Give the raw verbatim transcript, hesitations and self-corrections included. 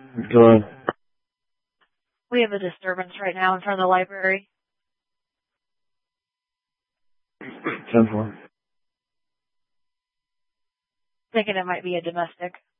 Go ahead. We have a disturbance right now in front of the library. ten four. Thinking it might be a domestic.